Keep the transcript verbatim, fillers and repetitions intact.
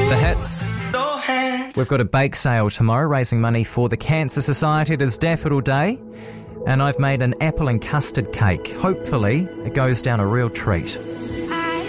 The hits. We've got a bake sale tomorrow raising money for the Cancer Society. It is Daffodil Day, and I've made an apple and custard cake. Hopefully it goes down a real treat.